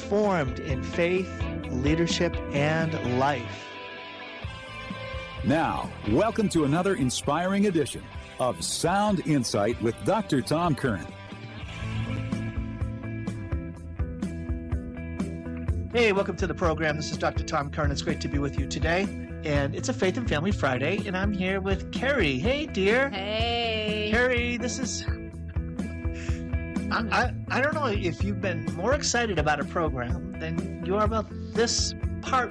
transformed in faith, leadership, and life. Now, welcome to another inspiring edition of Sound Insight with Dr. Tom Curran. Hey, welcome to the program. This is Dr. Tom Curran. It's great to be with you today. And it's a Faith and Family Friday, and I'm here with Carrie. Hey, dear. Hey. Carrie, this is... I don't know if you've been more excited about a program than you are about this part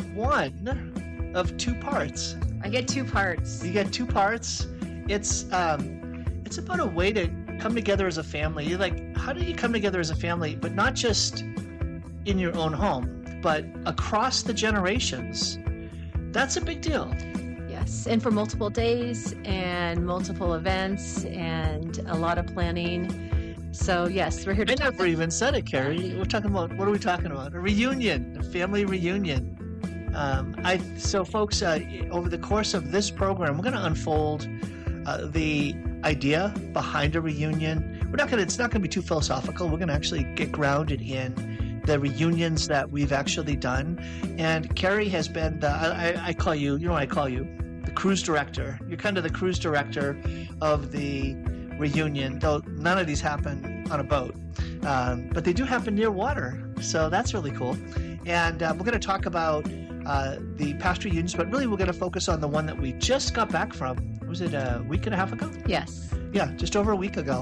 one of two parts. I get two parts. You get two parts. It's about a way to come together as a family. You're like, how do you come together as a family, but not just in your own home, but across the generations? That's a big deal. Yes, and for multiple days and multiple events and a lot of planning. So, yes, we're here to I never even said it, Carrie. We're talking about, what are we talking about? A reunion, a family reunion. So, folks, over the course of this program, we're going to unfold the idea behind a reunion. It's not going to be too philosophical. We're going to actually get grounded in the reunions that we've actually done. And Carrie has been I call you, you know what I call you? The cruise director. You're kind of the cruise director of the reunion, though none of these happen on a boat, but they do happen near water, so that's really cool. And we're going to talk about the past reunions, but really we're going to focus on the one that we just got back from. Was it a week and a half ago? Yes. Yeah, just over a week ago.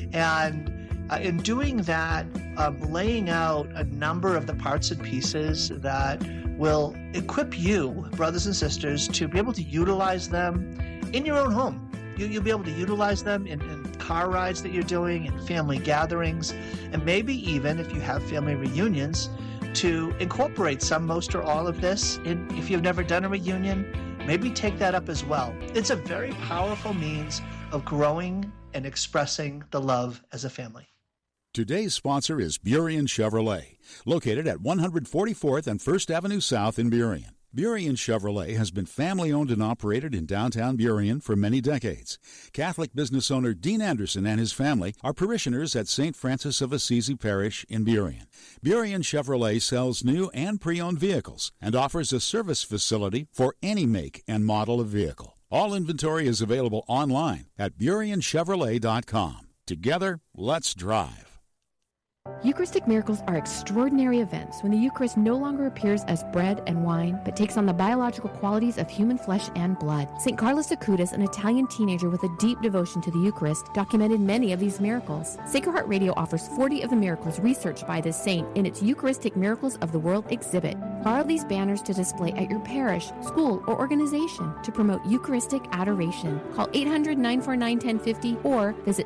And in doing that, laying out a number of the parts and pieces that will equip you, brothers and sisters, to be able to utilize them in your own home. You'll be able to utilize them in car rides that you're doing, in family gatherings, and maybe even if you have family reunions, to incorporate some, most, or all of this. If you've never done a reunion, maybe take that up as well. It's a very powerful means of growing and expressing the love as a family. Today's sponsor is Burien Chevrolet, located at 144th and 1st Avenue South in Burien. Burien Chevrolet has been family-owned and operated in downtown Burien for many decades. Catholic business owner Dean Anderson and his family are parishioners at St. Francis of Assisi Parish in Burien. Burien Chevrolet sells new and pre-owned vehicles and offers a service facility for any make and model of vehicle. All inventory is available online at BurienChevrolet.com. Together, let's drive. Eucharistic miracles are extraordinary events when the Eucharist no longer appears as bread and wine, but takes on the biological qualities of human flesh and blood. St. Carlos Acutis, an Italian teenager with a deep devotion to the Eucharist, documented many of these miracles. Sacred Heart Radio offers 40 of the miracles researched by this saint in its Eucharistic Miracles of the World exhibit. Borrow these banners to display at your parish, school, or organization to promote Eucharistic adoration. Call 800-949-1050 or visit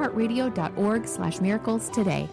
sacredheartradio.org/miracles today.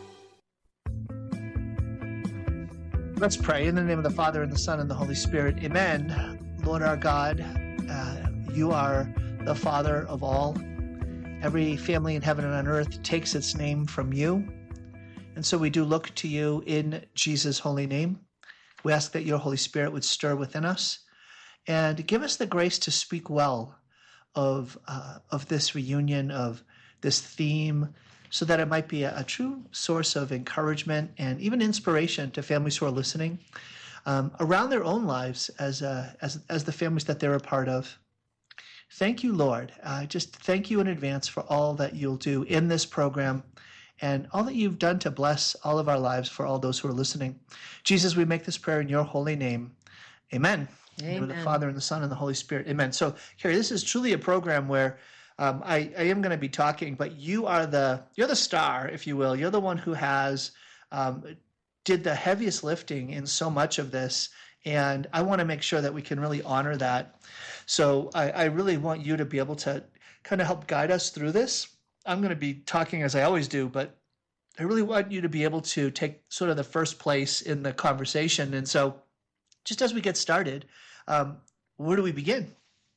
Let's pray. In the name of the Father, and the Son, and the Holy Spirit. Amen. Lord our God, you are the Father of all. Every family in heaven and on earth takes its name from you. And so we do look to you in Jesus' holy name. We ask that your Holy Spirit would stir within us and give us the grace to speak well of this reunion, of this theme, so that it might be a true source of encouragement and even inspiration to families who are listening around their own lives as the families that they're a part of. Thank you, Lord. Just thank you in advance for all that you'll do in this program and all that you've done to bless all of our lives for all those who are listening. Jesus, we make this prayer in your holy name. Amen. In the name of the Father, and the Son, and the Holy Spirit. Amen. So, Carrie, this is truly a program where I am going to be talking, but you're the star, if you will. You're the one who has did the heaviest lifting in so much of this, and I want to make sure that we can really honor that. So I really want you to be able to kind of help guide us through this. I'm going to be talking as I always do, but I really want you to be able to take sort of the first place in the conversation. And so just as we get started, where do we begin?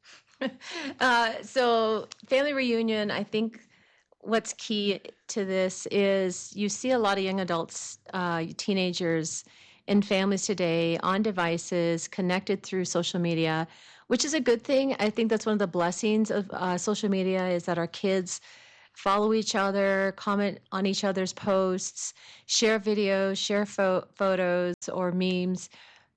So family reunion, I think what's key to this is you see a lot of young adults, teenagers in families today on devices, connected through social media, which is a good thing. I think that's one of the blessings of social media is that our kids follow each other, comment on each other's posts, share videos, share photos or memes.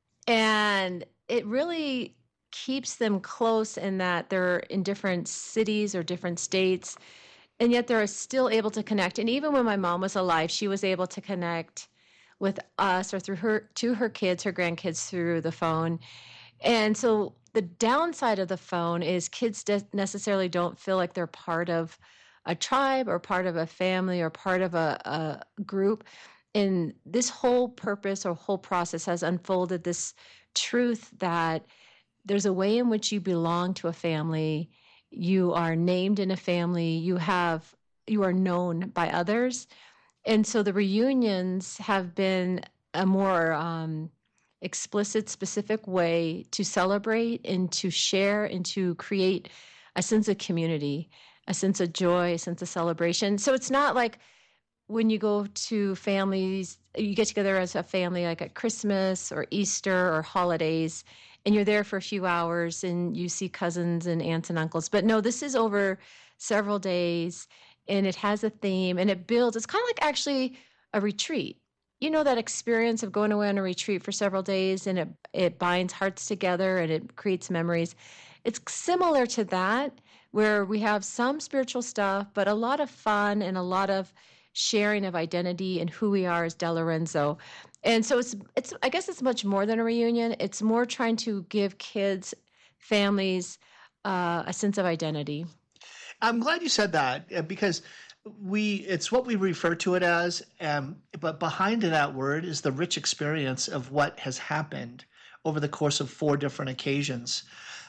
And it really keeps them close in that they're in different cities or different states, and yet they're still able to connect. And even when my mom was alive, she was able to connect with us or through her to her kids, her grandkids through the phone. And so the downside of the phone is kids necessarily don't feel like they're part of a tribe or part of a family or part of a group. And this whole purpose or whole process has unfolded this truth that there's a way in which you belong to a family. You are named in a family. You are known by others. And so the reunions have been a more explicit, specific way to celebrate and to share and to create a sense of community, a sense of joy, a sense of celebration. So it's not like when you go to families, you get together as a family like at Christmas or Easter or holidays, and you're there for a few hours and you see cousins and aunts and uncles. But no, this is over several days, and it has a theme, and it builds. It's kind of like actually a retreat. You know, that experience of going away on a retreat for several days, and it binds hearts together and it creates memories. It's similar to that, where we have some spiritual stuff, but a lot of fun and a lot of sharing of identity and who we are as Del Lorenzo. And so it's I guess it's much more than a reunion. It's more trying to give kids, families, a sense of identity. I'm glad you said that, because it's what we refer to it as, but behind that word is the rich experience of what has happened over the course of 4 different occasions.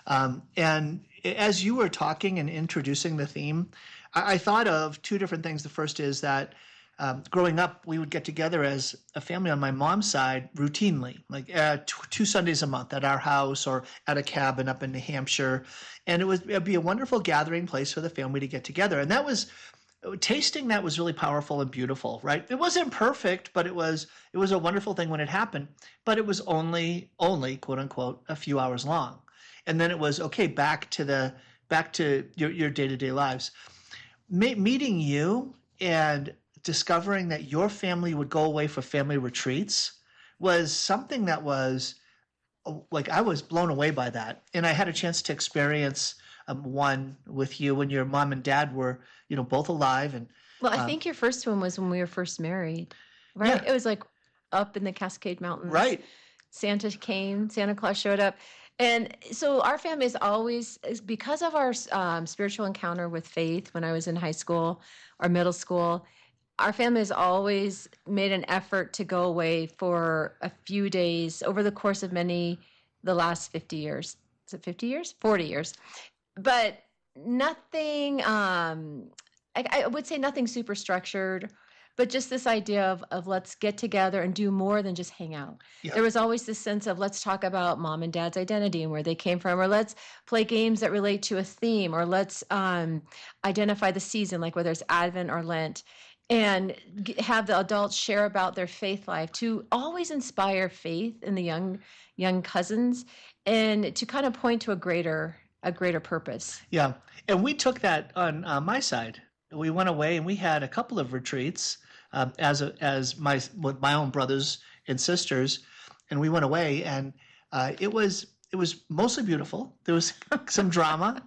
And as you were talking and introducing the theme, I thought of 2 different things. The first is that growing up, we would get together as a family on my mom's side routinely, like 2 Sundays a month at our house or at a cabin up in New Hampshire. And it'd be a wonderful gathering place for the family to get together. And that was tasting that was really powerful and beautiful, right? It wasn't perfect, but it was a wonderful thing when it happened. But it was only quote unquote a few hours long, and then it was okay, back to your day-to-day lives. Meeting you and discovering that your family would go away for family retreats was something that was like, I was blown away by that, and I had a chance to experience one with you when your mom and dad were, both alive. And well, I think your first one was when we were first married, right? Yeah. It was like up in the Cascade Mountains. Right. Santa Claus showed up. And so our family is always, because of our spiritual encounter with faith when I was in high school or middle school, our family has always made an effort to go away for a few days over the course of the last 50 years. Is it 50 years? 40 years. But nothing, I would say nothing super structured, but just this idea of let's get together and do more than just hang out. Yeah. There was always this sense of let's talk about mom and dad's identity and where they came from, or let's play games that relate to a theme, or let's identify the season, like whether it's Advent or Lent, and have the adults share about their faith life to always inspire faith in the young cousins and to kind of point to a greater purpose. Yeah. And we took that on my side. We went away and we had a couple of retreats with my own brothers and sisters, and we went away, and it was mostly beautiful. There was some drama,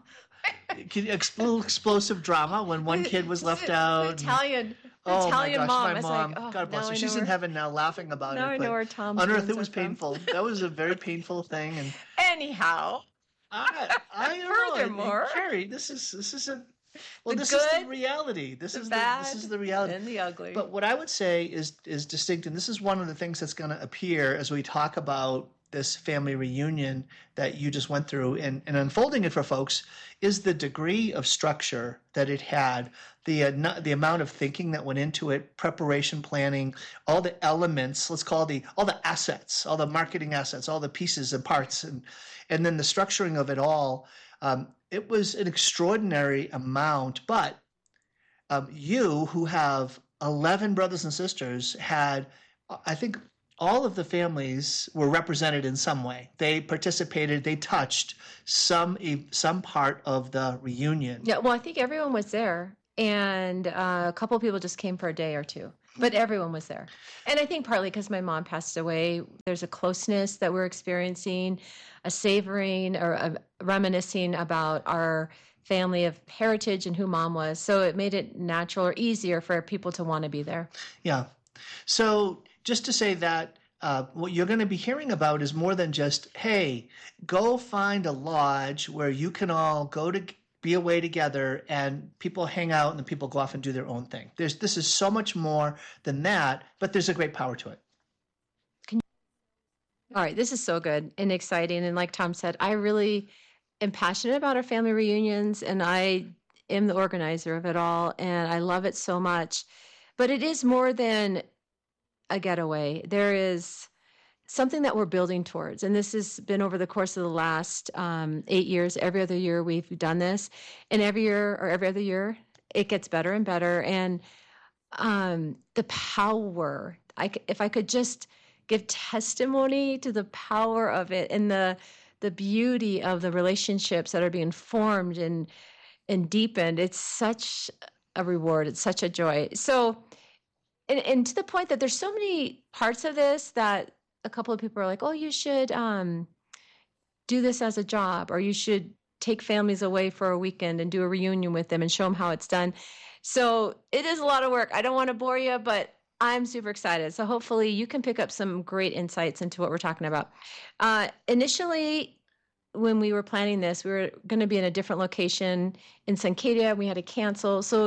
explosive drama when one kid was left out. Italian mom. My mom. God bless her. She's in heaven now, laughing about it. Now I know where Tom. On earth, it was painful. That was a very painful thing. And anyhow, furthermore, Carrie, this is the reality. This is the reality and the ugly. But what I would say is distinct, and this is one of the things that's going to appear as we talk about this family reunion that you just went through, and unfolding it for folks, is the degree of structure that it had, the amount of thinking that went into it, preparation, planning, all the elements, let's call all the assets, all the marketing assets, all the pieces and parts, and then the structuring of it all. It was an extraordinary amount, but you, who have 11 brothers and sisters, had, I think, all of the families were represented in some way. They participated, they touched some part of the reunion. Yeah, well, I think everyone was there. And a couple of people just came for a day or two, but everyone was there. And I think partly because my mom passed away, there's a closeness that we're experiencing, a savoring or a reminiscing about our family of heritage and who mom was. So it made it natural or easier for people to want to be there. Yeah. So just to say that what you're going to be hearing about is more than just, hey, go find a lodge where you can all go to be away together and people hang out and then people go off and do their own thing. This is so much more than that, but there's a great power to it. All right, this is so good and exciting. And like Tom said, I really am passionate about our family reunions, and I am the organizer of it all, and I love it so much. But it is more than a getaway. There is something that we're building towards, and this has been over the course of the last 8 years. Every other year we've done this, and every year or every other year it gets better and better. And the power, if I could just give testimony to the power of it and the beauty of the relationships that are being formed and deepened, it's such a reward. It's such a joy. So, and to the point that there's so many parts of this that a couple of people are like, oh, you should do this as a job, or you should take families away for a weekend and do a reunion with them and show them how it's done. So it is a lot of work. I don't want to bore you, but I'm super excited. So hopefully you can pick up some great insights into what we're talking about. Initially, when we were planning this, we were going to be in a different location in Sancadia. We had to cancel. So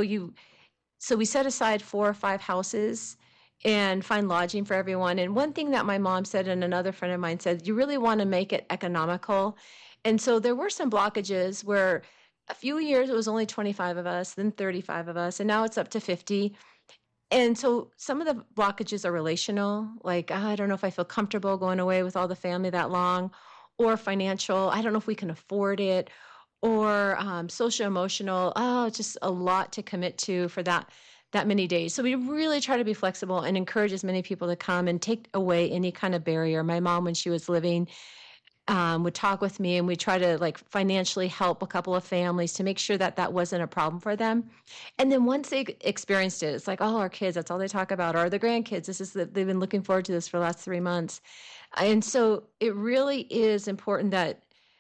we set aside 4 or 5 houses and find lodging for everyone. And one thing that my mom said and another friend of mine said, you really want to make it economical. And so there were some blockages where a few years it was only 25 of us, then 35 of us, and now it's up to 50. And so some of the blockages are relational, like, I don't know if I feel comfortable going away with all the family that long, or financial, I don't know if we can afford it, or social emotional, just a lot to commit to for that many days. So we really try to be flexible and encourage as many people to come and take away any kind of barrier. My mom, when she was living, would talk with me, and we try to financially help a couple of families to make sure that wasn't a problem for them. And then once they experienced it, it's like, oh, our kids, that's all they talk about, or the grandkids, they've been looking forward to this for the last 3 months. And so it really is important that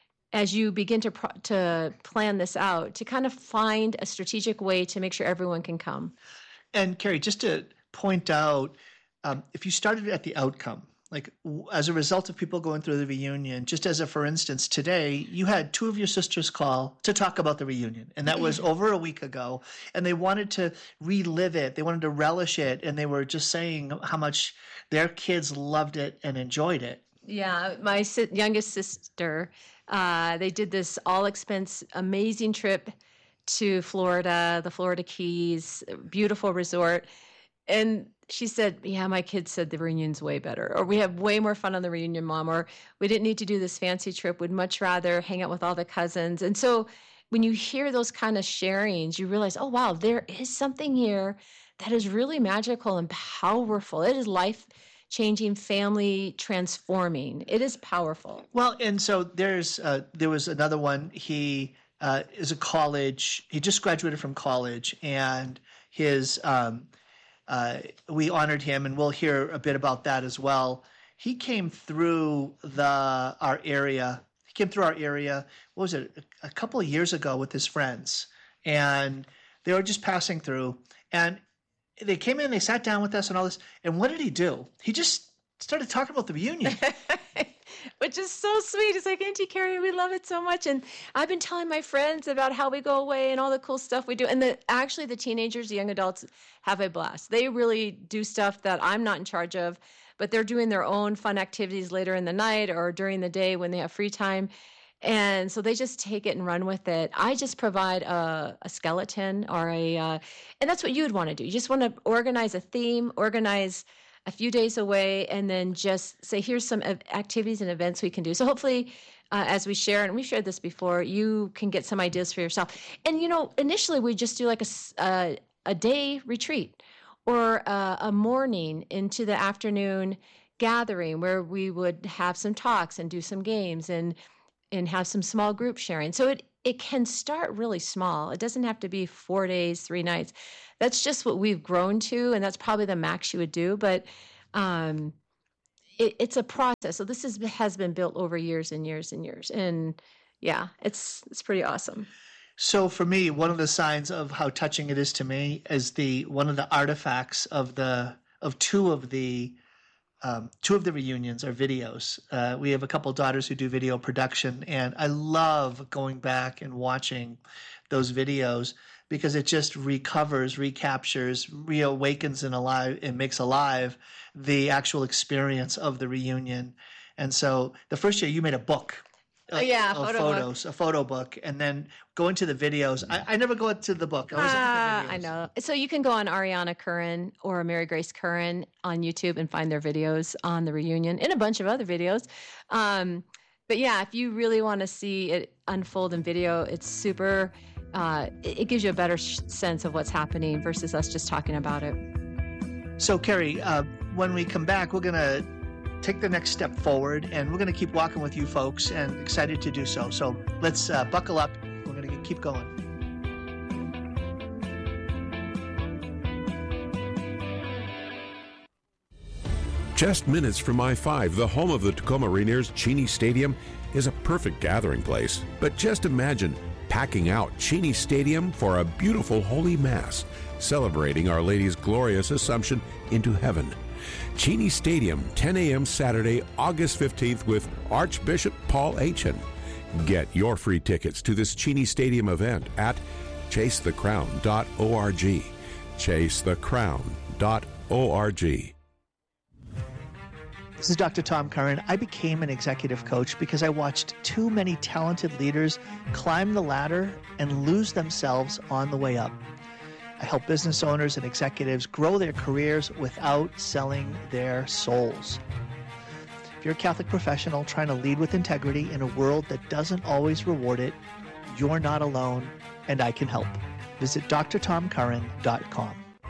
as you begin to plan this out, to kind of find a strategic way to make sure everyone can come. And Carrie, just to point out, if you started at the outcome, as a result of people going through the reunion, just as for instance, today you had 2 of your sisters call to talk about the reunion, and that was over a week ago, and they wanted to relive it. They wanted to relish it, and they were just saying how much their kids loved it and enjoyed it. Yeah, my youngest sister, they did this all-expense amazing trip to Florida, the Florida Keys, beautiful resort. And she said, yeah, my kids said the reunion's way better, or we have way more fun on the reunion, Mom, or we didn't need to do this fancy trip. We'd much rather hang out with all the cousins. And so when you hear those kind of sharings, you realize, oh, wow, there is something here that is really magical and powerful. It is life-changing, family transforming. It is powerful. Well, and so there was another one. He is a college. He just graduated from college, and his we honored him, and we'll hear a bit about that as well. He came through our area. What was it? A couple of years ago with his friends, and they were just passing through, and they came in. They sat down with us and all this. And what did he do? He just started talking about the reunion. Which is so sweet. It's like, Auntie Carrie, we love it so much. And I've been telling my friends about how we go away and all the cool stuff we do. And actually the teenagers, the young adults have a blast. They really do stuff that I'm not in charge of, but they're doing their own fun activities later in the night or during the day when they have free time. And so they just take it and run with it. I just provide a skeleton or and that's what you would want to do. You just want to organize a theme, organize a few days away, and then just say, here's some activities and events we can do. So hopefully, as we share, and we've shared this before, you can get some ideas for yourself. And, initially we just do like a day retreat or a morning into the afternoon gathering where we would have some talks and do some games and have some small group sharing. So it can start really small. It doesn't have to be 4 days, 3 nights. That's just what we've grown to, and that's probably the max you would do. But it's a process. So this has been built over years and years and years, and yeah, it's pretty awesome. So for me, one of the signs of how touching it is to me is one of the artifacts of two of the reunions are videos. We have a couple of daughters who do video production, and I love going back and watching those videos because it just recaptures, reawakens and makes alive the actual experience of the reunion. And so the first year you made a book. A photo book, and then go into the videos. I never go into the book. I always look at the videos. I know. So you can go on Ariana Curran or Mary Grace Curran on YouTube and find their videos on the reunion and a bunch of other videos. But yeah, if you really want to see it unfold in video, it's super. It gives you a better sense of what's happening versus us just talking about it. So Carrie, when we come back, we're gonna take the next step forward, and we're going to keep walking with you folks, and excited to do so. So let's buckle up. We're going to keep going. Just minutes from I-5, the home of the Tacoma Rainiers, Cheney Stadium is a perfect gathering place. But just imagine packing out Cheney Stadium for a beautiful Holy Mass, celebrating Our Lady's glorious Assumption into heaven. Cheney Stadium, 10 a.m. Saturday, August 15th with Archbishop Paul Aitchen. Get your free tickets to this Cheney Stadium event at chasethecrown.org. chasethecrown.org. This is Dr. Tom Curran. I became an executive coach because I watched too many talented leaders climb the ladder and lose themselves on the way up. I help business owners and executives grow their careers without selling their souls. If you're a Catholic professional trying to lead with integrity in a world that doesn't always reward it, you're not alone, and I can help. Visit drtomcurran.com.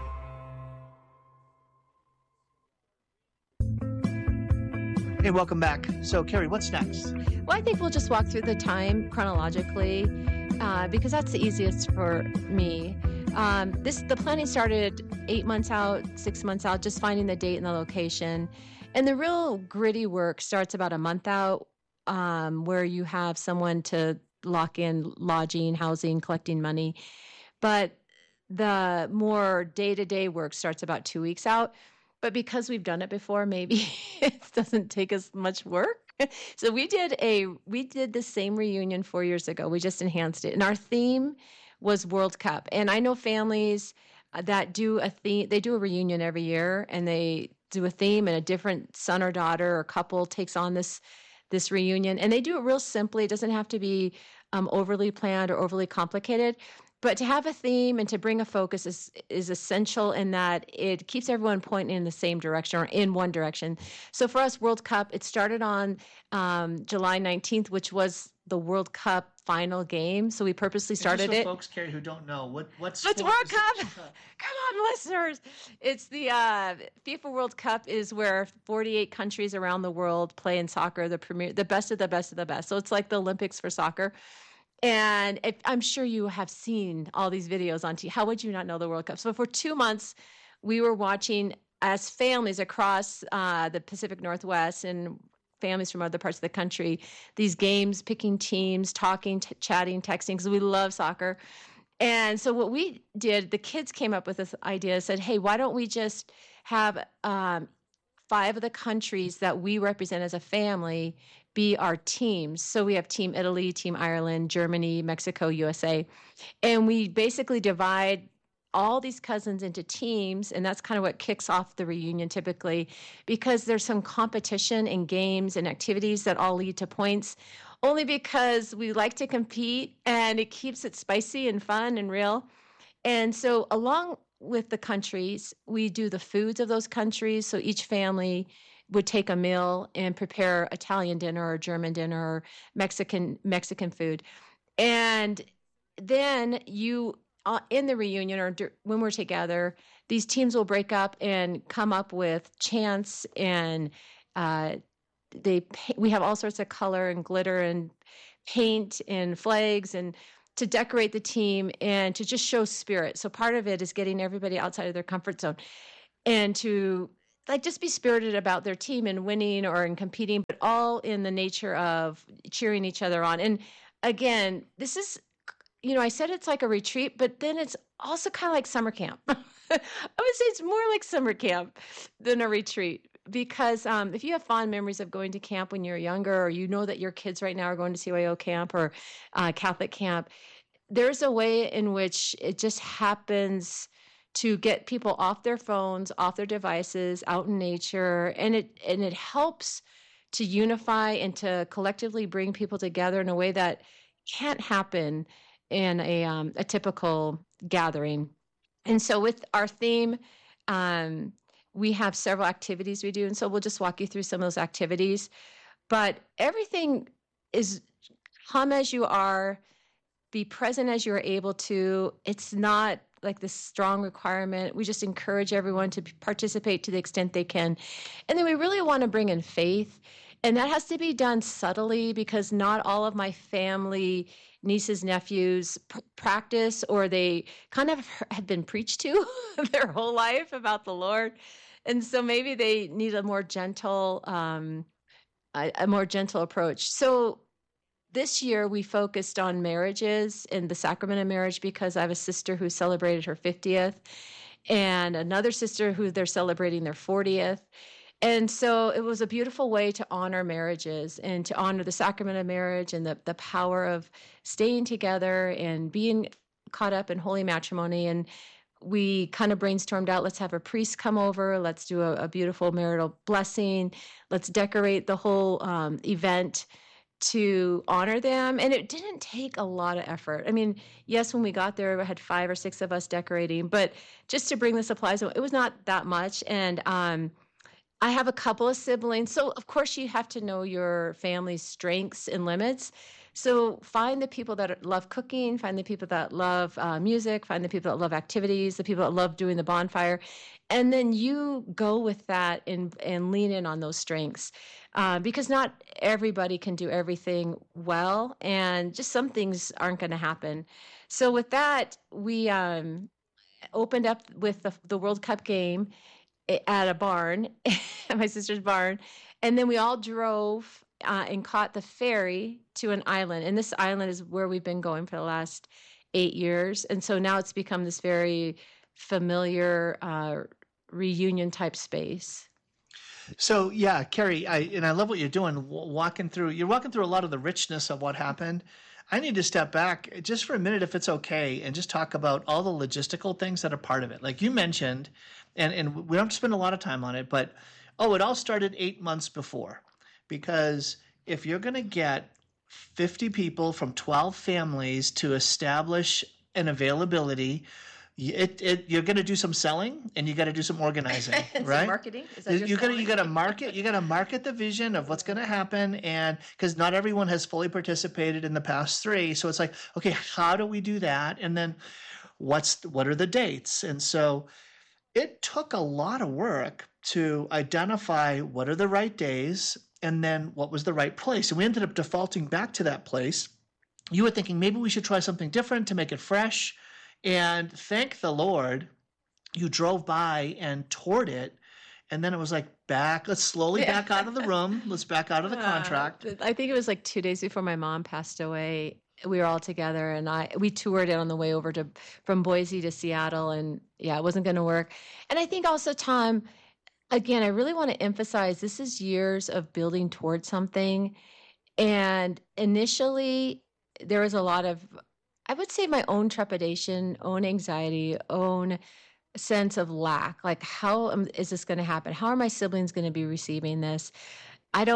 Hey, welcome back. So, Carrie, what's next? Well, I think we'll just walk through the time chronologically because that's the easiest for me. The planning started 8 months out, 6 months out, just finding the date and the location. And the real gritty work starts about a month out, where you have someone to lock in lodging, housing, collecting money. But the more day-to-day work starts about 2 weeks out. But because we've done it before, maybe it doesn't take as much work. So we did the same reunion 4 years ago. We just enhanced it. And our theme was World Cup. And I know families that do a theme. They do a reunion every year, and they do a theme, and a different son or daughter or couple takes on this reunion. And they do it real simply. It doesn't have to be overly planned or overly complicated. But to have a theme and to bring a focus is essential in that it keeps everyone pointing in the same direction or in one direction. So for us, World Cup, it started on July 19th, which was the World Cup final game. So we purposely started it. For folks, Carrie, who don't know, what's World Cup? Come on, listeners. It's the FIFA World Cup is where 48 countries around the world play in soccer, the best of the best of the best. So it's like the Olympics for soccer. And I'm sure you have seen all these videos on TV. How would you not know the World Cup? So for 2 months, we were watching as families across the Pacific Northwest and families from other parts of the country, these games, picking teams, talking, chatting, texting, because we love soccer. And so what we did, the kids came up with this idea, said, hey, why don't we just have 5 of the countries that we represent as a family be our teams. So we have Team Italy, Team Ireland, Germany, Mexico, USA. And we basically divide all these cousins into teams, and that's kind of what kicks off the reunion typically, because there's some competition in games and activities that all lead to points, only because we like to compete, and it keeps it spicy and fun and real. And so along with the countries, we do the foods of those countries. So each family would take a meal and prepare Italian dinner or German dinner or Mexican food. And then you, in the reunion or when we're together, these teams will break up and come up with chants, and we have all sorts of color and glitter and paint and flags and to decorate the team and to just show spirit. So part of it is getting everybody outside of their comfort zone and to like just be spirited about their team and winning or in competing, but all in the nature of cheering each other on. And again, this is, I said it's like a retreat, but then it's also kind of like summer camp. I would say it's more like summer camp than a retreat. Because if you have fond memories of going to camp when you're younger, or you know that your kids right now are going to CYO camp or Catholic camp, there's a way in which it just happens to get people off their phones, off their devices, out in nature, and it helps to unify and to collectively bring people together in a way that can't happen in a typical gathering. And so with our theme, we have several activities we do, and so we'll just walk you through some of those activities. But everything is come as you are, be present as you're able to. It's not like this strong requirement. We just encourage everyone to participate to the extent they can. And then we really want to bring in faith, and that has to be done subtly because not all of my family, nieces, nephews practice, or they kind of have been preached to their whole life about the Lord. And so maybe they need a more gentle approach. So this year we focused on marriages and the sacrament of marriage because I have a sister who celebrated her 50th and another sister who they're celebrating their 40th. And so it was a beautiful way to honor marriages and to honor the sacrament of marriage and the power of staying together and being caught up in holy matrimony. And we kind of brainstormed out, let's have a priest come over, let's do a beautiful marital blessing, let's decorate the whole event to honor them. And it didn't take a lot of effort. I mean, yes, when we got there, we had 5 or 6 of us decorating, but just to bring the supplies, it was not that much. And I have a couple of siblings. So of course you have to know your family's strengths and limits. So find the people that love cooking, find the people that love music, find the people that love activities, the people that love doing the bonfire. And then you go with that and lean in on those strengths because not everybody can do everything well, and just some things aren't going to happen. So with that, we opened up with the World Cup game at a barn, at my sister's barn, and then we all drove and caught the ferry to an island. And this island is where we've been going for the last 8 years. And so now it's become this very familiar reunion type space. So yeah, Carrie, I love what you're doing, walking through a lot of the richness of what happened. I need to step back just for a minute, if it's okay, and just talk about all the logistical things that are part of it. Like you mentioned, and we don't have to spend a lot of time on it, but it all started 8 months before. Because if you're going to get 50 people from 12 families to establish an availability, you're going to do some selling and you got to do some organizing, right? Some marketing. You got to market the vision of what's going to happen, and because not everyone has fully participated in the past 3, so it's like, okay, how do we do that? And then what are the dates? And so it took a lot of work to identify what are the right days. And then what was the right place? And we ended up defaulting back to that place. You were thinking maybe we should try something different to make it fresh. And thank the Lord, you drove by and toured it. And then it was like, let's slowly back out of the room. Let's back out of the contract. I think it was like 2 days before my mom passed away. We were all together and we toured it on the way over from Boise to Seattle. And yeah, it wasn't going to work. And I think also, Tom, again, I really want to emphasize this is years of building towards something. And initially, there was a lot of, I would say, my own trepidation, own anxiety, own sense of lack. Like, how is this going to happen? How are my siblings going to be receiving this? I'm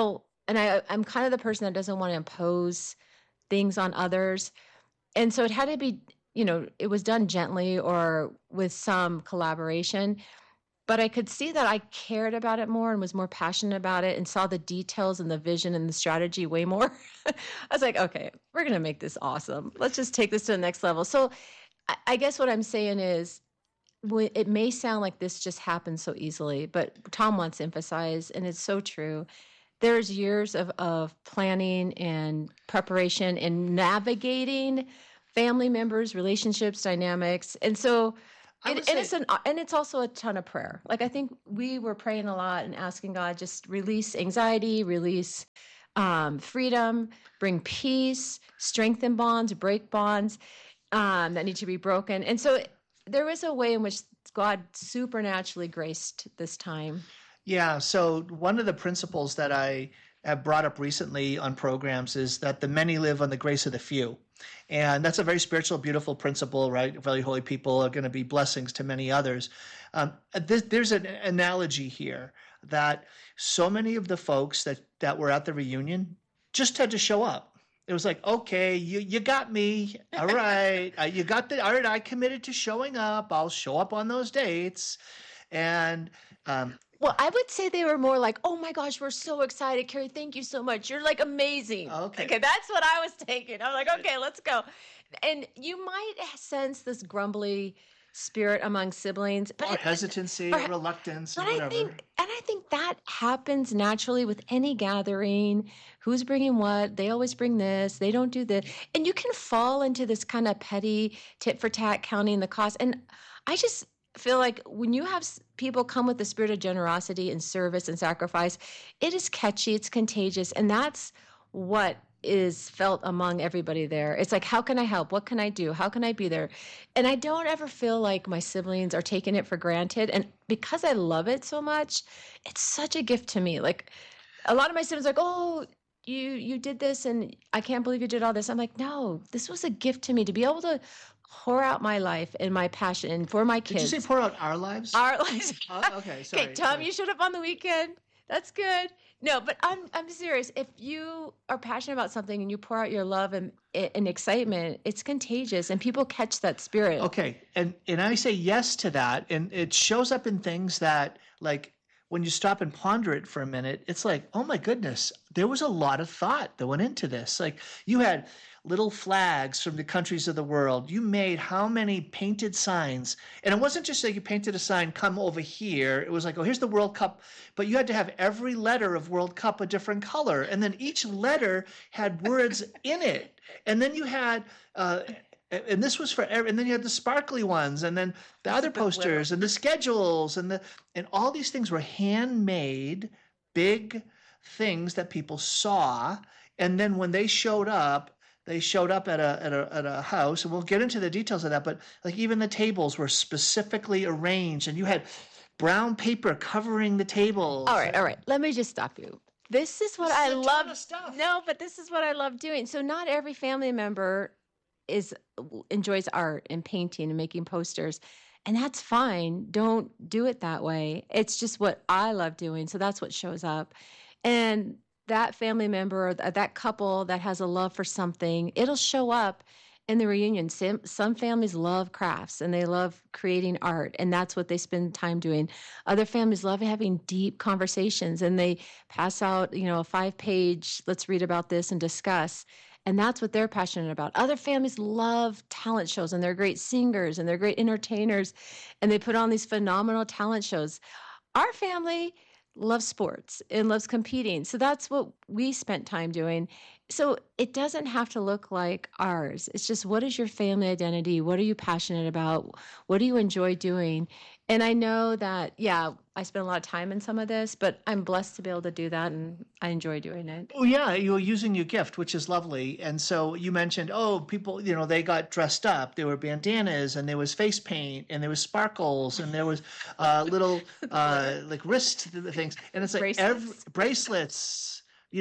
kind of the person that doesn't want to impose things on others. And so it had to be, it was done gently or with some collaboration. But I could see that I cared about it more and was more passionate about it and saw the details and the vision and the strategy way more. I was like, okay, we're going to make this awesome. Let's just take this to the next level. So I guess what I'm saying is it may sound like this just happens so easily, but Tom wants to emphasize, and it's so true, there's years of planning and preparation and navigating family members, relationships, dynamics. And so it's also a ton of prayer. Like, I think we were praying a lot and asking God, just release anxiety, release freedom, bring peace, strengthen bonds, break bonds that need to be broken. And so there was a way in which God supernaturally graced this time. Yeah. So one of the principles that I have brought up recently on programs is that the many live on the grace of the few. And that's a very spiritual, beautiful principle, right? Very holy people are going to be blessings to many others. There's an analogy here that so many of the folks that were at the reunion just had to show up. It was like, okay, you got me. All right. All right. I committed to showing up. I'll show up on those dates. And, well, I would say they were more like, oh my gosh, we're so excited. Carrie, thank you so much. You're like amazing. Okay. That's what I was taking. I'm like, okay, let's go. And you might sense this grumbly spirit among siblings. Or hesitancy, or reluctance, or whatever. I think that happens naturally with any gathering. Who's bringing what? They always bring this. They don't do this. And you can fall into this kind of petty tit for tat counting the cost. And I just feel like when you have people come with the spirit of generosity and service and sacrifice, it is catchy, it's contagious, and that's what is felt among everybody there. It's like, how can I help? What can I do? How can I be there? And I don't ever feel like my siblings are taking it for granted. And because I love it so much, it's such a gift to me. Like, a lot of my siblings are like, oh, you did this and I can't believe you did all this. I'm like, no, this was a gift to me to be able to pour out my life and my passion for my kids. Did you say pour out our lives? Our lives. Okay, sorry. Okay, Tom, you showed up on the weekend. That's good. No, but I'm serious. If you are passionate about something and you pour out your love and excitement, it's contagious and people catch that spirit. Okay, and I say yes to that, and it shows up in things that, like, when you stop and ponder it for a minute, it's like, oh my goodness, there was a lot of thought that went into this. Like, you had little flags from the countries of the world. You made how many painted signs? And it wasn't just like you painted a sign, come over here. It was like, oh, here's the World Cup. But you had to have every letter of World Cup a different color. And then each letter had words in it. And then you had, and this was for and then you had the sparkly ones, and then the other posters and the schedules and all these things were handmade, big things that people saw. And then when they showed up at a house, and we'll get into the details of that, but like even the tables were specifically arranged, and you had brown paper covering the tables. All right. Let me just stop you. This is what I love. No, but this is what I love doing. So not every family member enjoys art and painting and making posters, and that's fine. Don't do it that way. It's just what I love doing. So that's what shows up. And that family member, that couple that has a love for something, it'll show up in the reunion. Some families love crafts and they love creating art, and that's what they spend time doing. Other families love having deep conversations, and they pass out, a 5-page, let's read about this and discuss. And that's what they're passionate about. Other families love talent shows, and they're great singers and they're great entertainers, and they put on these phenomenal talent shows. Our family loves sports and loves competing. So that's what we spent time doing. So it doesn't have to look like ours. It's just, what is your family identity? What are you passionate about? What do you enjoy doing? And I know that, I spent a lot of time in some of this, but I'm blessed to be able to do that, and I enjoy doing it. Oh, yeah, you were using your gift, which is lovely. And so you mentioned, people, they got dressed up. There were bandanas, and there was face paint, and there was sparkles, and there was little like wrist things. And it's like bracelets.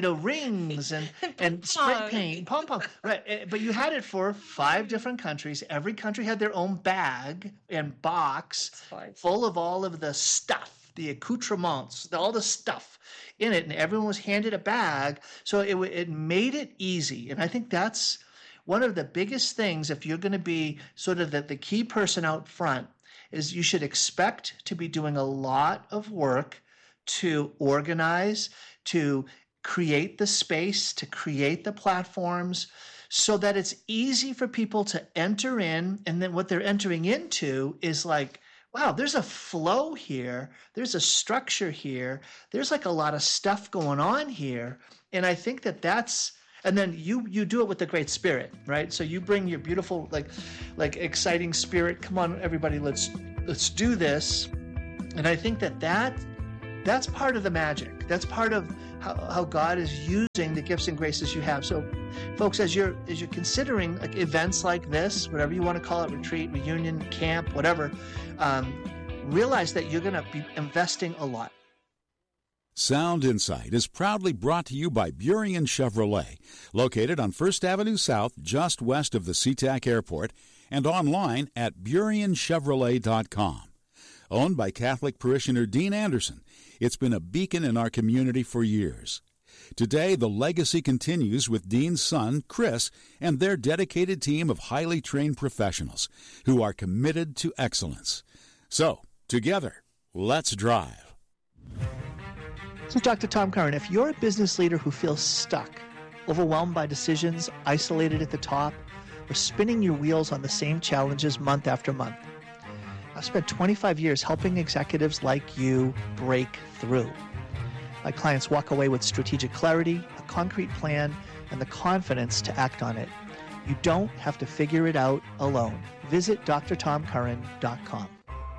Rings and spray paint, pom-pom. Right. But you had it for 5 different countries. Every country had their own bag and box full of all of the stuff, the accoutrements, all the stuff in it. And everyone was handed a bag. So it made it easy. And I think that's one of the biggest things, if you're going to be sort of the key person out front, is you should expect to be doing a lot of work to organize, to create the space, to create the platforms, so that it's easy for people to enter in. And then what they're entering into is like wow, there's a flow here. There's a structure here. There's like a lot of stuff going on here. And I think that's, and then you do it with the great spirit, right? So you bring your beautiful, like exciting spirit. Come on, everybody, let's do this. And I think that's part of the magic. That's part of how God is using the gifts and graces you have. So folks, as you're considering like events like this, whatever you want to call it, retreat, reunion, camp, whatever, realize that you're going to be investing a lot. Sound Insight is proudly brought to you by Burien Chevrolet, located on First Avenue South, just west of the SeaTac Airport, and online at BurienChevrolet.com. Owned by Catholic parishioner Dean Anderson, it's been a beacon in our community for years. Today, the legacy continues with Dean's son, Chris, and their dedicated team of highly trained professionals who are committed to excellence. So, together, let's drive. This is Dr. Tom Curran. If you're a business leader who feels stuck, overwhelmed by decisions, isolated at the top, or spinning your wheels on the same challenges month after month, I've spent 25 years helping executives like you break through. My clients walk away with strategic clarity, a concrete plan, and the confidence to act on it. You don't have to figure it out alone. Visit drtomcurran.com.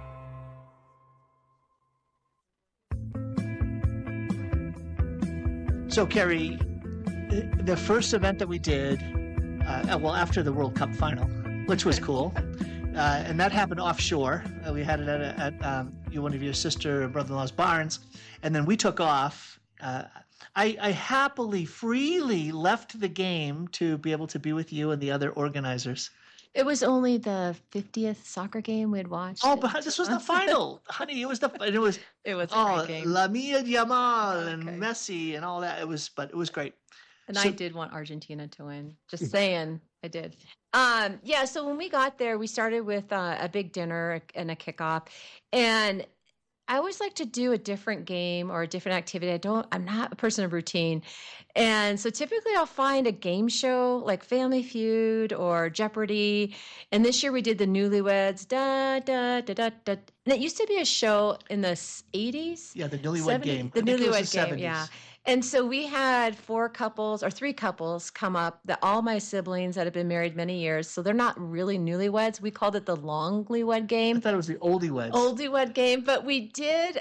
So, Carrie, the first event that we did, after the World Cup final, which was cool, and that happened offshore. We had it at one of your sister and brother-in-law's barns, and then we took off. I happily, freely left the game to be able to be with you and the other organizers. It was only the 50th soccer game we'd watched. Oh, but this was the final, honey. It was a great game. Lamine Yamal and Messi and all that. It was great. And I did want Argentina to win. Just saying, I did. So when we got there, we started with a big dinner and a kickoff, and I always like to do a different game or a different activity. I'm not a person of routine. And so typically I'll find a game show like Family Feud or Jeopardy. And this year we did the Newlyweds. Da, da, da, da, da. And it used to be a show in the 80s. Yeah, the Newlywed Game. The Newlywed Game, 70s. yeah. And so we had 3 couples come up, all my siblings that have been married many years. So they're not really newlyweds. We called it the Longlywed Game. I thought it was the Oldyweds. Oldywed Game. But we did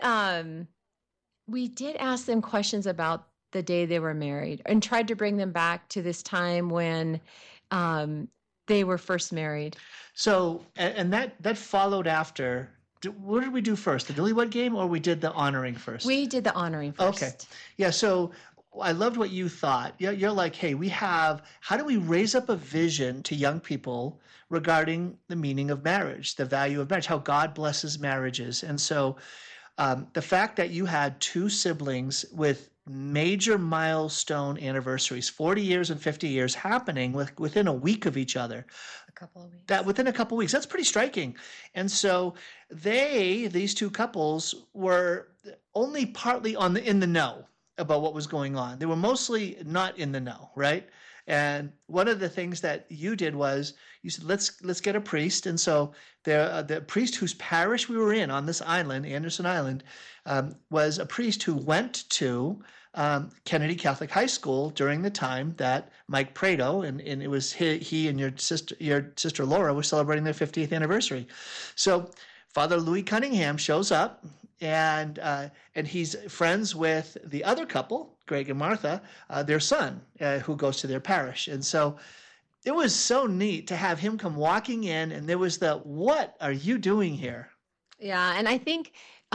ask them questions about the day they were married and tried to bring them back to this time when they were first married. So, and that followed after. What did we do first, the Newlywed Game, or we did the honoring first? We did the honoring first. Okay. Yeah, so I loved what you thought. You're like, hey, how do we raise up a vision to young people regarding the meaning of marriage, the value of marriage, how God blesses marriages? And so the fact that you had 2 siblings with major milestone anniversaries, 40 years and 50 years happening within a week of each other. Within a couple of weeks, that's pretty striking. And so these 2 couples were only partly in the know about what was going on. They were mostly not in the know, right? And one of the things that you did was you said, let's get a priest. And so the priest whose parish we were in on this island, Anderson Island, was a priest who went to Kennedy Catholic High School during the time that Mike Prado and it was he and your sister Laura were celebrating their 50th anniversary. So Father Louis Cunningham shows up, and he's friends with the other couple, Greg and Martha, their son, who goes to their parish. And so it was so neat to have him come walking in, and there was what are you doing here? Yeah, and I think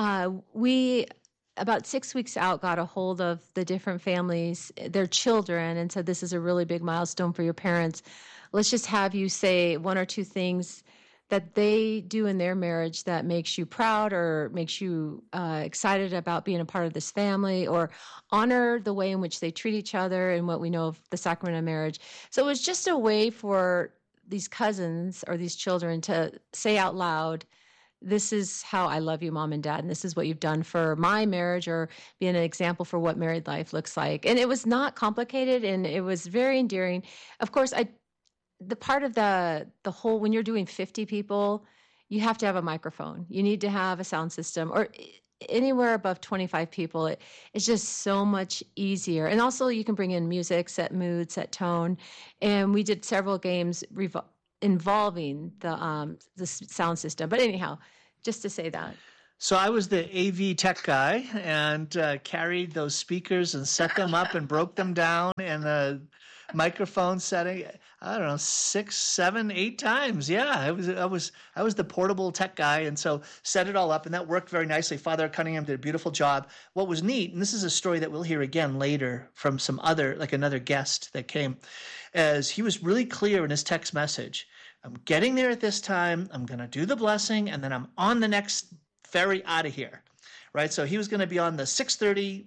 we about 6 weeks out got a hold of the different families, their children, and said, this is a really big milestone for your parents. Let's just have you say 1 or 2 things that they do in their marriage that makes you proud or makes you excited about being a part of this family, or honor the way in which they treat each other and what we know of the sacrament of marriage. So it was just a way for these cousins or these children to say out loud, this is how I love you, Mom and Dad, and this is what you've done for my marriage, or being an example for what married life looks like. And it was not complicated, and it was very endearing. Of course, the part of the whole, when you're doing 50 people, you have to have a microphone. You need to have a sound system, or anywhere above 25 people. It's just so much easier. And also you can bring in music, set mood, set tone. And we did several games involving the sound system. But anyhow, just to say that. So I was the AV tech guy and carried those speakers and set them up and broke them down, and the microphone setting, I don't know, 6, 7, 8 times. Yeah, I was the portable tech guy, and so set it all up, and that worked very nicely. Father Cunningham did a beautiful job. What was neat, and this is a story that we'll hear again later from some other, like another guest that came, as he was really clear in his text message. I'm getting there at this time. I'm going to do the blessing, and then I'm on the next ferry out of here, right? So he was going to be on the 6:30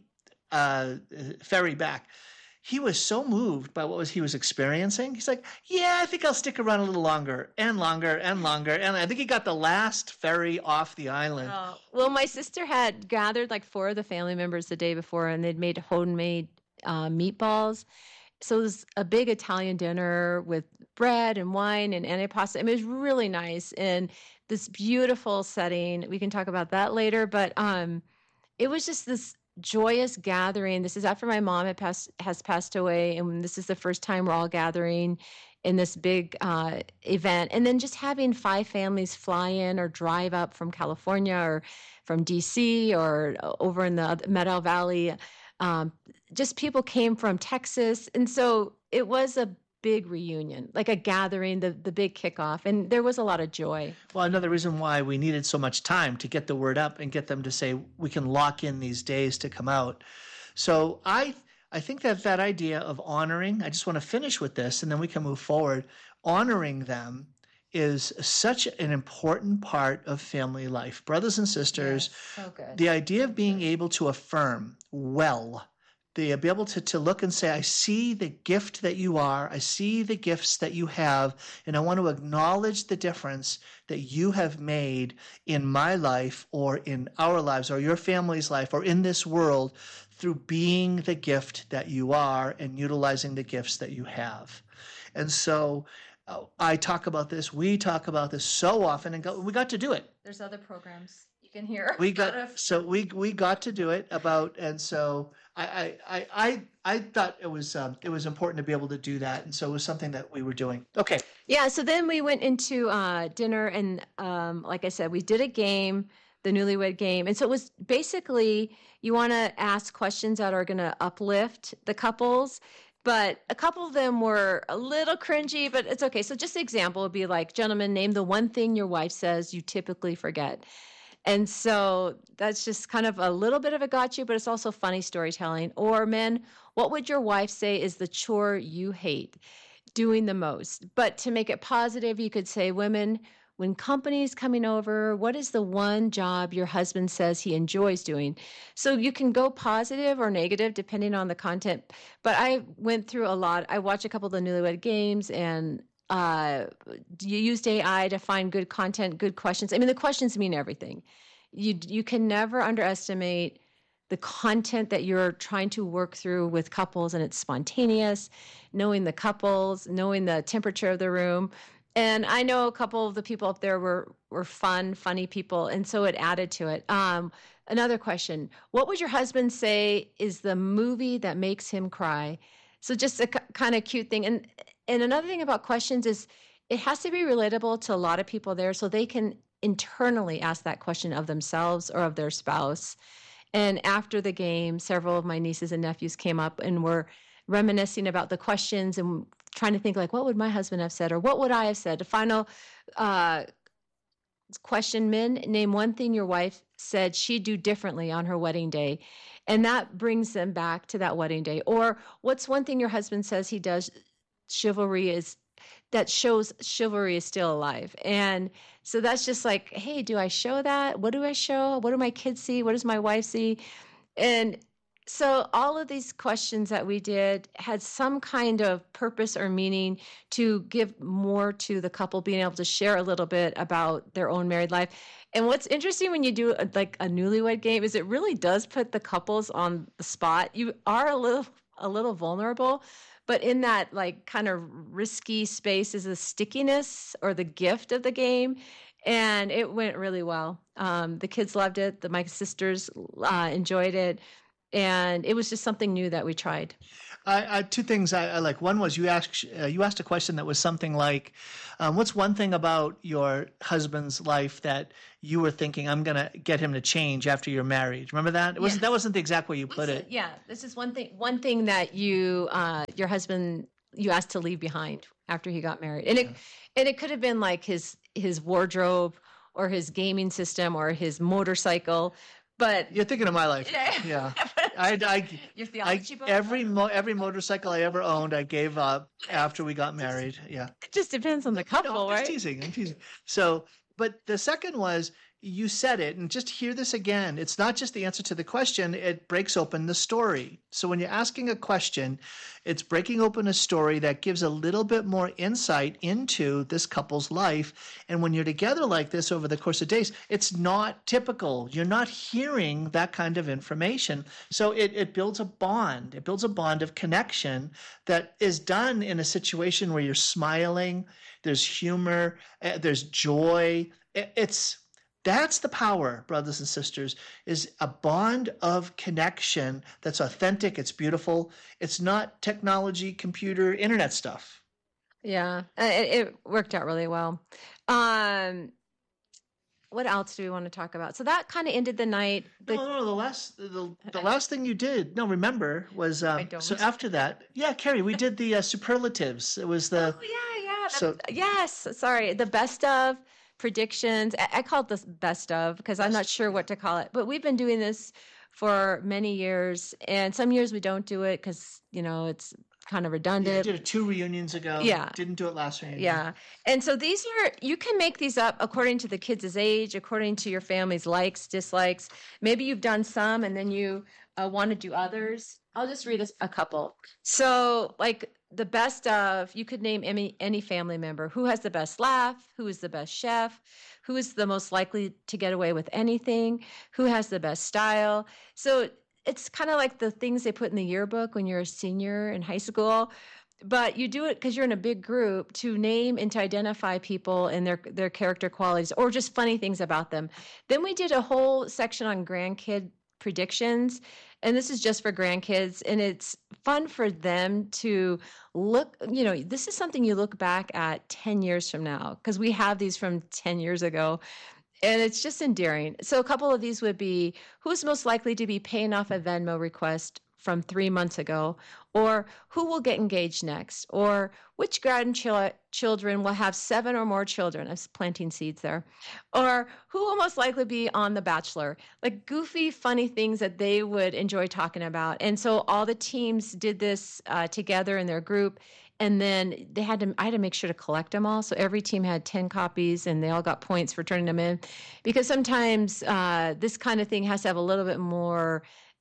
ferry back. He was so moved by what he was experiencing. He's like, yeah, I think I'll stick around a little longer and longer and longer. And I think he got the last ferry off the island. Oh. Well, my sister had gathered like 4 of the family members the day before, and they'd made homemade meatballs. So it was a big Italian dinner with bread and wine and antipasto. I mean, it was really nice in this beautiful setting. We can talk about that later, but it was just this joyous gathering. This is after my mom has passed away, and this is the first time we're all gathering in this big event. And then just having 5 families fly in or drive up from California or from DC or over in the Meadow Valley. Just people came from Texas. And so it was a big reunion, like a gathering, the big kickoff. And there was a lot of joy. Well, another reason why we needed so much time to get the word up and get them to say, we can lock in these days to come out. So I think that idea of honoring, I just want to finish with this and then we can move forward. Honoring them is such an important part of family life. Brothers and sisters, yes, so good. The idea of being able to affirm be able to look and say, I see the gift that you are, I see the gifts that you have, and I want to acknowledge the difference that you have made in my life or in our lives or your family's life or in this world through being the gift that you are and utilizing the gifts that you have. And so I talk about this, we talk about this so often, and we got to do it. There's other programs you can hear. We got to do it about, and so I thought it was important to be able to do that, and so it was something that we were doing. Okay. Yeah. So then we went into dinner, and like I said, we did a game, the Newlywed Game, and so it was basically you want to ask questions that are going to uplift the couples. But a couple of them were a little cringy, but it's okay. So just an example would be like, gentlemen, name the one thing your wife says you typically forget. And so that's just kind of a little bit of a got you, but it's also funny storytelling. Or men, what would your wife say is the chore you hate doing the most? But to make it positive, you could say, women, when company's coming over, what is the one job your husband says he enjoys doing? So you can go positive or negative depending on the content. But I went through a lot. I watched a couple of the Newlywed Games, and you used AI to find good content, good questions. I mean, the questions mean everything. You can never underestimate the content that you're trying to work through with couples, and it's spontaneous, knowing the couples, knowing the temperature of the room. And I know a couple of the people up there were funny people, and so it added to it. Another question, what would your husband say is the movie that makes him cry? So just a kind of cute thing. And another thing about questions is it has to be relatable to a lot of people there so they can internally ask that question of themselves or of their spouse. And after the game, several of my nieces and nephews came up and were reminiscing about the questions and trying to think like, what would my husband have said or what would I have said? The final question, men, name one thing your wife said she'd do differently on her wedding day. And that brings them back to that wedding day. Or what's one thing your husband says he does that shows chivalry is still alive. And so that's just like, hey, do I show that? What do I show? What do my kids see? What does my wife see? And so all of these questions that we did had some kind of purpose or meaning to give more to the couple being able to share a little bit about their own married life. And what's interesting when you do a Newlywed Game is it really does put the couples on the spot. You are a little vulnerable, but in that like kind of risky space is the stickiness or the gift of the game. And it went really well. The kids loved it. My sisters enjoyed it. And it was just something new that we tried. Two things I like. One was you asked a question that was something like, what's one thing about your husband's life that you were thinking, I'm going to get him to change after you're married? Remember that? That wasn't the exact way you put it. Yeah. This is one thing that you, your husband, you asked to leave behind after he got married. And it could have been like his wardrobe or his gaming system or his motorcycle. But you're thinking of my life. Yeah. Your theology book? Every motorcycle I ever owned, I gave up after we got married. Yeah. It just depends on the couple, right? I'm teasing. So, but the second was, you said it, and just hear this again. It's not just the answer to the question, it breaks open the story. So when you're asking a question, it's breaking open a story that gives a little bit more insight into this couple's life. And when you're together like this over the course of days, it's not typical. You're not hearing that kind of information. So it builds a bond. It builds a bond of connection that is done in a situation where you're smiling, there's humor, there's joy. That's the power, brothers and sisters, is a bond of connection that's authentic, it's beautiful. It's not technology, computer, internet stuff. Yeah, it worked out really well. What else do we want to talk about? So that kind of ended the night. No, the last thing you did, remember, was so after that, Carrie, we did the superlatives. It was the... Oh, yeah. Yes, sorry, the best of... predictions. I call it the best of because I'm not sure what to call it. But we've been doing this for many years, and some years we don't do it because it's kind of redundant. You did it 2 reunions ago. Yeah, didn't do it last reunion. Yeah, and so you can make these up according to the kids' age, according to your family's likes, dislikes. Maybe you've done some, and then you want to do others. I'll just read a couple. So, like. The best of, you could name any family member. Who has the best laugh? Who is the best chef? Who is the most likely to get away with anything? Who has the best style? So it's kind of like the things they put in the yearbook when you're a senior in high school. But you do it because you're in a big group to name and to identify people and their character qualities or just funny things about them. Then we did a whole section on grandkid predictions. And this is just for grandkids. And it's fun for them to look, this is something you look back at 10 years from now, because we have these from 10 years ago. And it's just endearing. So a couple of these would be, who's most likely to be paying off a Venmo request from 3 months ago? Or who will get engaged next? Or which grandchildren will have 7 or more children? I was planting seeds there. Or who will most likely be on The Bachelor? Like goofy, funny things that they would enjoy talking about. And so all the teams did this together in their group. And then I had to make sure to collect them all. So every team had 10 copies and they all got points for turning them in. Because sometimes this kind of thing has to have a little bit more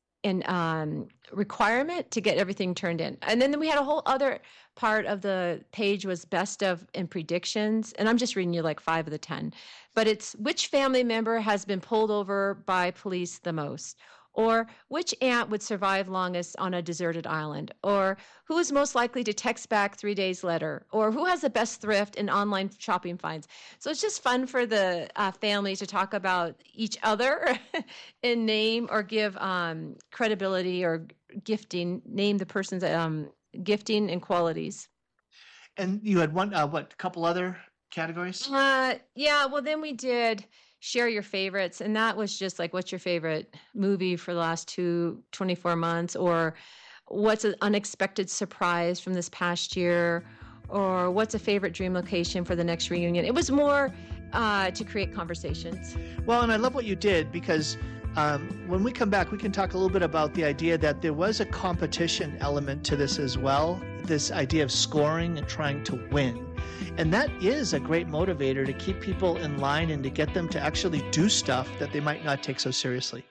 requirement to get everything turned in. And then we had a whole other part of the page was best of and predictions. And I'm just reading you like 5 of the 10. But it's which family member has been pulled over by police the most? Or which aunt would survive longest on a deserted island? Or who is most likely to text back 3 days later? Or who has the best thrift and online shopping finds? So it's just fun for the family to talk about each other and name or give credibility or gifting, name the person's gifting and qualities. And you had one, couple other categories? Well, then we did share your favorites. And that was just like, what's your favorite movie for the last 24 months? Or what's an unexpected surprise from this past year? Or what's a favorite dream location for the next reunion? It was more to create conversations. Well, and I love what you did because when we come back, we can talk a little bit about the idea that there was a competition element to this as well, this idea of scoring and trying to win. And that is a great motivator to keep people in line and to get them to actually do stuff that they might not take so seriously.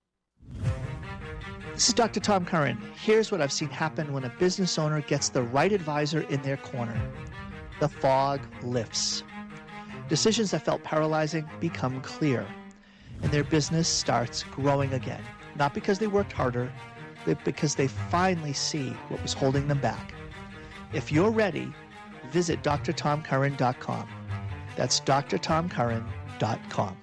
This is Dr. Tom Curran. Here's what I've seen happen when a business owner gets the right advisor in their corner. The fog lifts. Decisions that felt paralyzing become clear. And their business starts growing again. Not because they worked harder, but because they finally see what was holding them back. If you're ready, visit drtomcurran.com. That's drtomcurran.com. chevrolet.com.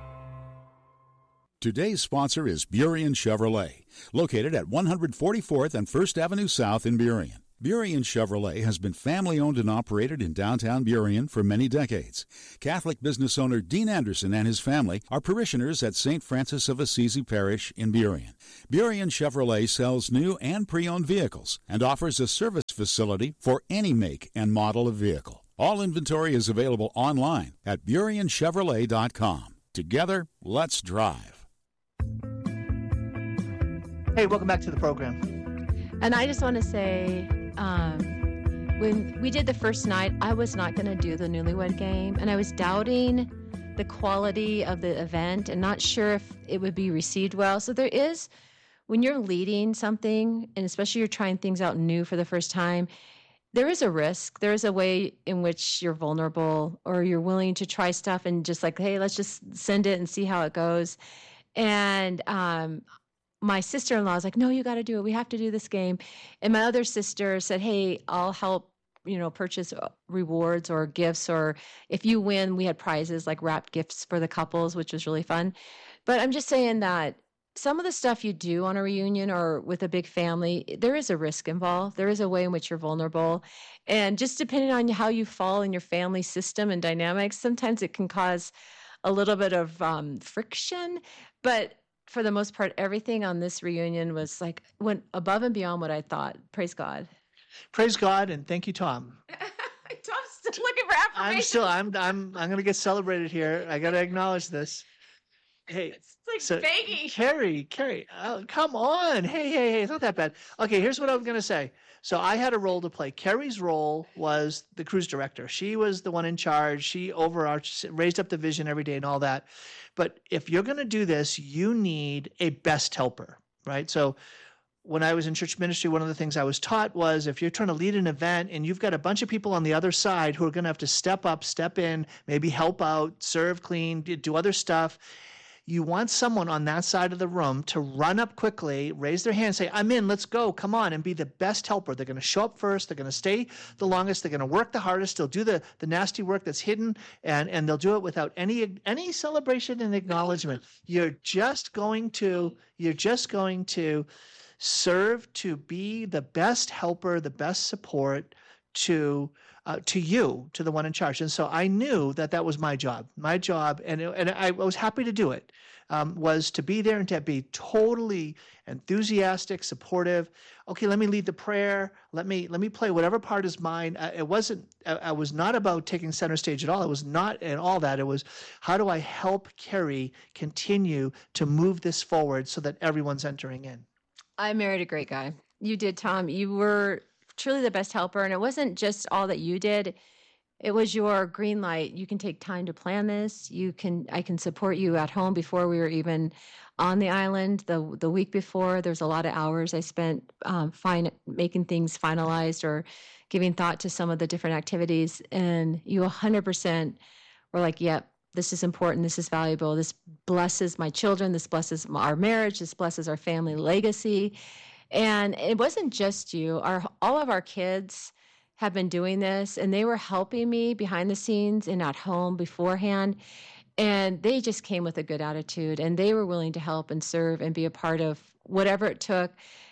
Today's sponsor is Burien Chevrolet, located at 144th and 1st Avenue South in Burien. Burien Chevrolet has been family-owned and operated in downtown Burien for many decades. Catholic business owner Dean Anderson and his family are parishioners at St. Francis of Assisi Parish in Burien. Burien Chevrolet sells new and pre-owned vehicles and offers a service facility for any make and model of vehicle. All inventory is available online at BurienChevrolet.com. Together, let's drive. Hey, welcome back to the program. And I just want to say, when we did the first night, I was not going to do the newlywed game, and I was doubting the quality of the event and not sure if it would be received well. So there is, when you're leading something, and especially you're trying things out new for the first time, there is a risk. There is a way in which you're vulnerable, or you're willing to try stuff and just like, hey, let's just send it and see how it goes. And my sister-in-law is like, no, you got to do it. We have to do this game. And my other sister said, hey, I'll help, purchase rewards or gifts. Or if you win, we had prizes like wrapped gifts for the couples, which was really fun. But I'm just saying that some of the stuff you do on a reunion or with a big family, there is a risk involved. There is a way in which you're vulnerable. And just depending on how you fall in your family system and dynamics, sometimes it can cause a little bit of friction. But for the most part, everything on this reunion went above and beyond what I thought. Praise God. Praise God, and thank you, Tom. Tom's still looking for affirmation. I'm going to get celebrated here. I got to acknowledge this. Hey, it's like begging. Carrie, come on. Hey, it's not that bad. Okay, here's what I'm going to say. So I had a role to play. Carrie's role was the cruise director. She was the one in charge. She overarched, raised up the vision every day and all that. But if you're going to do this, you need a best helper, right? So when I was in church ministry, one of the things I was taught was if you're trying to lead an event and you've got a bunch of people on the other side who are going to have to step up, step in, maybe help out, serve, clean, do other stuff, you want someone on that side of the room to run up quickly, raise their hand, say, I'm in, let's go, come on, and be the best helper. They're going to show up first. They're going to stay the longest. They're going to work the hardest. They'll do the nasty work that's hidden, and they'll do it without any celebration and acknowledgement. You're just going to serve to be the best helper, the best support to you, to the one in charge. And so I knew that was my job. My job, and I was happy to do it, was to be there and to be totally enthusiastic, supportive. Okay, let me lead the prayer. Let me play whatever part is mine. I was not about taking center stage at all. It was not at all that. It was, how do I help Carrie continue to move this forward so that everyone's entering in? I married a great guy. You did, Tom. You were truly the best helper. And it wasn't just all that you did. It was your green light. You can take time to plan this. I can support you at home before we were even on the island. The week before, there's a lot of hours I spent making things finalized or giving thought to some of the different activities. And you 100% were like, yep, this is important. This is valuable. This blesses my children. This blesses our marriage. This blesses our family legacy. And it wasn't just you. All of our kids have been doing this, and they were helping me behind the scenes and at home beforehand. And they just came with a good attitude, and they were willing to help and serve and be a part of whatever it took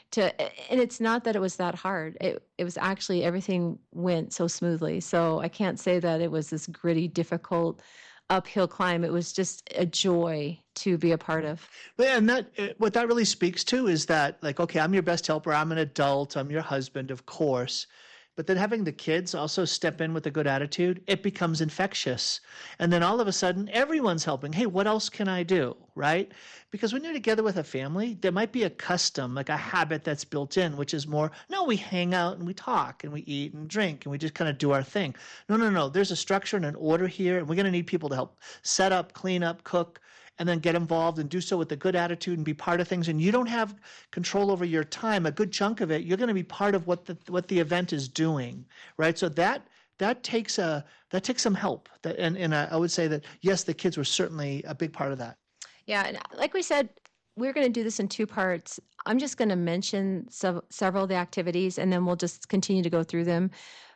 and it's not that it was that hard. It was actually, everything went so smoothly. So I can't say that it was this gritty, difficult uphill climb. It was just a joy to be a part of. And what that really speaks to is that, like, okay, I'm your best helper. I'm an adult. I'm your husband, of course. But then having the kids also step in with a good attitude, it becomes infectious. And then all of a sudden, everyone's helping. Hey, what else can I do, right? Because when you're together with a family, there might be a custom, like a habit that's built in, which is more, no, we hang out and we talk and we eat and drink and we just kind of do our thing. No. There's a structure and an order here, and we're going to need people to help set up, clean up, cook, and then get involved and do so with a good attitude and be part of things. And you don't have control over your time. A good chunk of it, you're going to be part of what the event is doing, right? So that takes some help. And I would say that, yes, the kids were certainly a big part of that. Yeah, and like we said, we're going to do this in two parts. I'm just going to mention several of the activities, and then we'll just continue to go through them.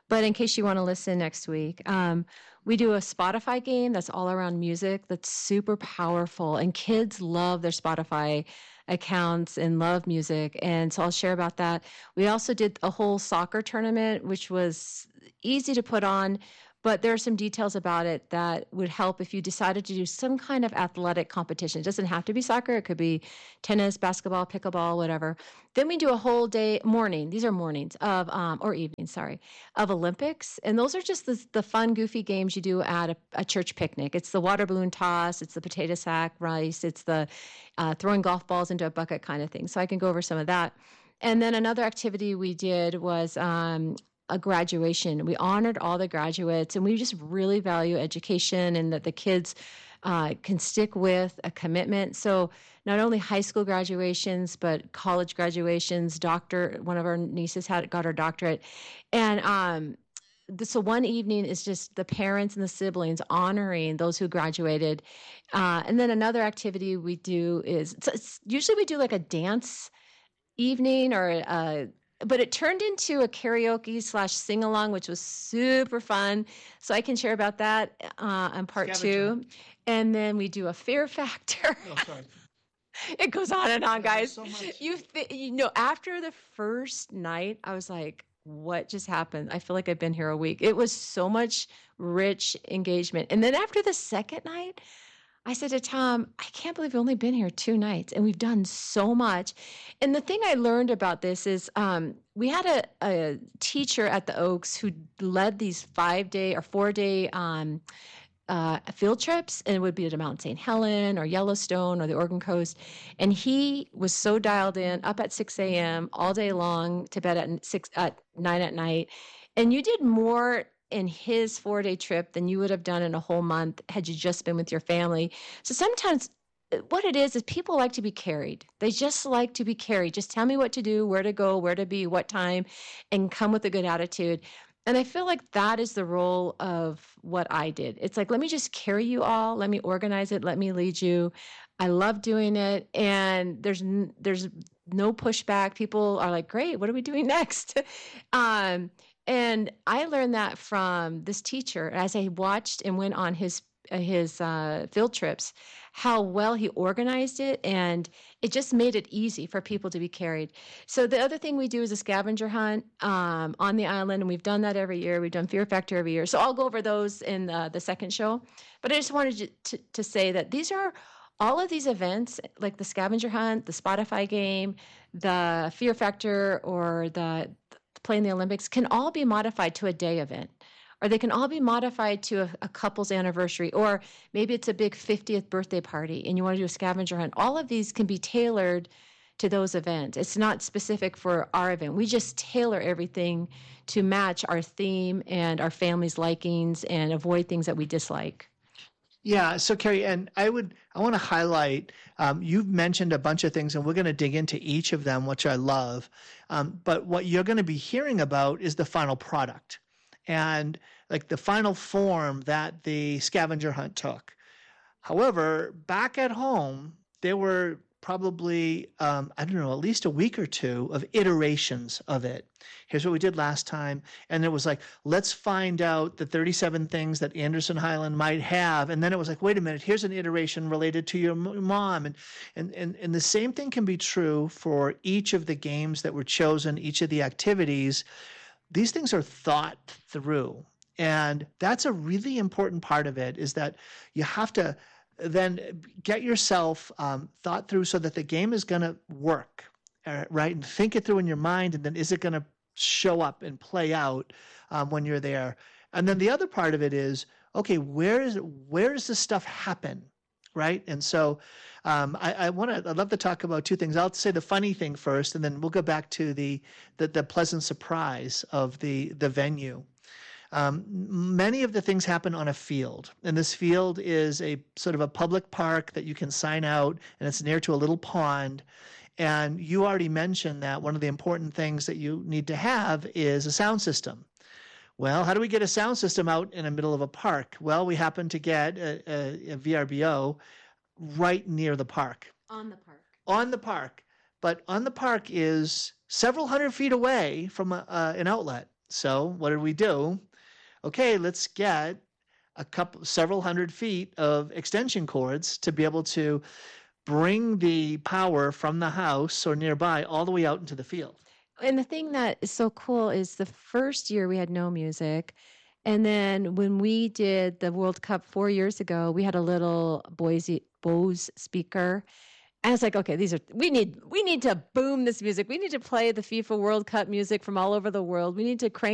But in case you want to listen next week, we do a Spotify game that's all around music that's super powerful. And kids love their Spotify accounts and love music. And so I'll share about that. We also did a whole soccer tournament, which was easy to put on, but there are some details about it that would help if you decided to do some kind of athletic competition. It doesn't have to be soccer. It could be tennis, basketball, pickleball, whatever. Then we do a whole day morning. These are mornings of, or evenings, sorry, of Olympics. And those are just the fun, goofy games you do at a church picnic. It's the water balloon toss. It's the potato sack rice. It's the throwing golf balls into a bucket kind of thing. So I can go over some of that. And then another activity we did was a graduation. We honored all the graduates, and we just really value education and that the kids can stick with a commitment. So not only high school graduations, but college graduations. One of our nieces got her doctorate. And so one evening is just the parents and the siblings honoring those who graduated. And then another activity we do is, usually we do like a dance evening but it turned into a karaoke / sing-along, which was super fun. So I can share about that on part 2. And then we do a fear factor. Oh, sorry. It goes on and on, guys. So much. After the first night, I was like, what just happened? I feel like I've been here a week. It was so much rich engagement. And then after the second night, I said to Tom, I can't believe we've only been here 2 nights and we've done so much. And the thing I learned about this is we had a teacher at the Oaks who led these 5-day or 4-day field trips, and it would be to Mount St. Helen or Yellowstone or the Oregon coast. And he was so dialed in, up at 6 a.m. all day long, to bed at 9 at night. And you did more in his 4-day trip than you would have done in a whole month had you just been with your family. So sometimes what it is people like to be carried. They just like to be carried. Just tell me what to do, where to go, where to be, what time, and come with a good attitude. And I feel like that is the role of what I did. It's like, let me just carry you all. Let me organize it. Let me lead you. I love doing it. And there's no pushback. People are like, great, what are we doing next? And I learned that from this teacher as I watched and went on his field trips, how well he organized it, and it just made it easy for people to be carried. So the other thing we do is a scavenger hunt on the island, and we've done that every year. We've done Fear Factor every year. So I'll go over those in the second show. But I just wanted to say that these are all of these events, like the scavenger hunt, the Spotify game, the Fear Factor, or the play in the Olympics, can all be modified to a day event, or they can all be modified to a couple's anniversary, or maybe it's a big 50th birthday party and you want to do a scavenger hunt. All of these can be tailored to those events. It's not specific for our event. We just tailor everything to match our theme and our family's likings and avoid things that we dislike. Yeah. So Carrie, and I want to highlight, you've mentioned a bunch of things, and we're going to dig into each of them, which I love. But what you're going to be hearing about is the final product and like the final form that the scavenger hunt took. However, back at home, there were probably, at least a week or 2 of iterations of it. Here's what we did last time. And it was like, let's find out the 37 things that Anderson Highland might have. And then it was like, wait a minute, here's an iteration related to your mom. And the same thing can be true for each of the games that were chosen, each of the activities. These things are thought through. And that's a really important part of it, is that you have to then get yourself thought through so that the game is going to work, right? And think it through in your mind, and then is it going to show up and play out when you're there? And then the other part of it is, okay, where does this stuff happen, right? And so I'd love to talk about 2 things. I'll say the funny thing first, and then we'll go back to the pleasant surprise of the venue. Many of the things happen on a field, and this field is a sort of a public park that you can sign out, and it's near to a little pond. And you already mentioned that one of the important things that you need to have is a sound system. Well, how do we get a sound system out in the middle of a park? Well, we happen to get a VRBO right near the park. On the park. On the park. But on the park is several hundred feet away from an outlet. So what did we do? Okay, let's get several hundred feet of extension cords to be able to bring the power from the house or nearby all the way out into the field. And the thing that is so cool is the first year we had no music. And then when we did the World Cup 4 years ago, we had a little Bose speaker. And it's like, okay, we need to boom this music. We need to play the FIFA World Cup music from all over the world. We need to crank